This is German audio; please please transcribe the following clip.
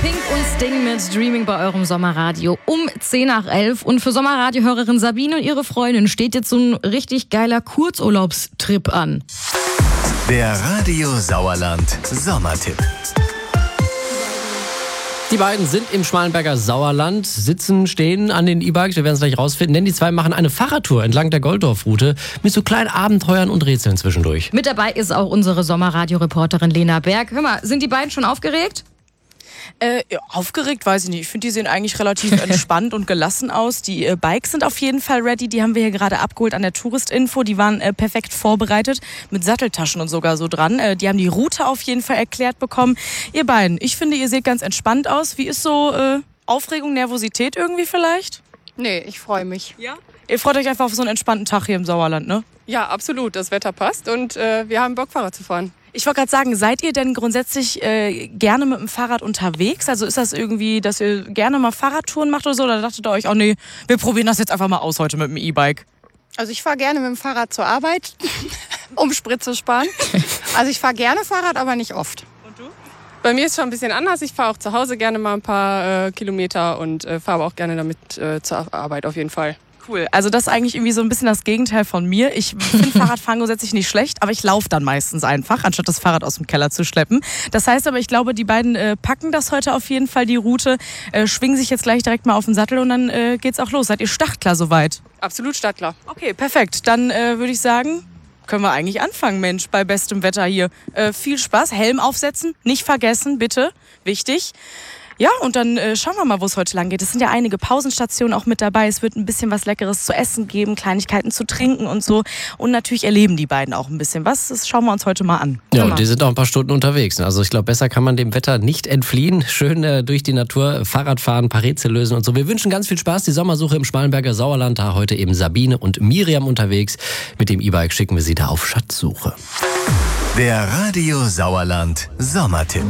Pink und Sting mit Dreaming bei eurem Sommerradio um 10 nach 11. Und für Sommerradiohörerin Sabine und ihre Freundin steht jetzt so ein richtig geiler Kurzurlaubstrip an. Der Radio Sauerland Sommertipp. Die beiden sind im Schmalenberger Sauerland, sitzen, stehen an den E-Bikes, wir werden es gleich rausfinden, denn die zwei machen eine Fahrradtour entlang der Golddorf-Route mit so kleinen Abenteuern und Rätseln zwischendurch. Mit dabei ist auch unsere Sommerradio-Reporterin Lena Berg. Hör mal, sind die beiden schon aufgeregt? Ja, aufgeregt weiß ich nicht. Ich finde, die sehen eigentlich relativ entspannt und gelassen aus. Die Bikes sind auf jeden Fall ready. Die haben wir hier gerade abgeholt an der Touristinfo. Die waren perfekt vorbereitet mit Satteltaschen und sogar so dran. Die haben die Route auf jeden Fall erklärt bekommen. Ihr beiden, ich finde, ihr seht ganz entspannt aus. Wie ist so Aufregung, Nervosität irgendwie vielleicht? Nee, ich freue mich. Ja? Ihr freut euch einfach auf so einen entspannten Tag hier im Sauerland, ne? Ja, absolut. Das Wetter passt und wir haben Bock, Fahrrad zu fahren. Ich wollte gerade sagen, seid ihr denn grundsätzlich gerne mit dem Fahrrad unterwegs? Also ist das irgendwie, dass ihr gerne mal Fahrradtouren macht oder so? Oder dachtet ihr euch, oh nee, wir probieren das jetzt einfach mal aus heute mit dem E-Bike? Also ich fahre gerne mit dem Fahrrad zur Arbeit, um Sprit zu sparen. Also ich fahre gerne Fahrrad, aber nicht oft. Und du? Bei mir ist es schon ein bisschen anders. Ich fahre auch zu Hause gerne mal ein paar Kilometer und fahre aber auch gerne damit zur Arbeit auf jeden Fall. Cool. Also das ist eigentlich irgendwie so ein bisschen das Gegenteil von mir. Ich finde Fahrradfahren grundsätzlich nicht schlecht, aber ich laufe dann meistens einfach, anstatt das Fahrrad aus dem Keller zu schleppen. Das heißt aber, ich glaube, die beiden packen das heute auf jeden Fall, die Route, schwingen sich jetzt gleich direkt mal auf den Sattel und dann geht's auch los. Seid ihr startklar soweit? Absolut startklar. Okay, perfekt. Dann würde ich sagen, können wir eigentlich anfangen, Mensch, bei bestem Wetter hier. Viel Spaß, Helm aufsetzen, nicht vergessen, bitte, wichtig. Ja, und dann schauen wir mal, wo es heute lang geht. Es sind ja einige Pausenstationen auch mit dabei. Es wird ein bisschen was Leckeres zu essen geben, Kleinigkeiten zu trinken und so. Und natürlich erleben die beiden auch ein bisschen was. Das schauen wir uns heute mal an. Ja, und die sind auch ein paar Stunden unterwegs. Also ich glaube, besser kann man dem Wetter nicht entfliehen. Schön durch die Natur Fahrrad fahren, ein paar Rätsel lösen und so. Wir wünschen ganz viel Spaß. Die Sommersuche im Schmalenberger Sauerland. Da heute eben Sabine und Miriam unterwegs. Mit dem E-Bike schicken wir sie da auf Schatzsuche. Der Radio Sauerland Sommertipp.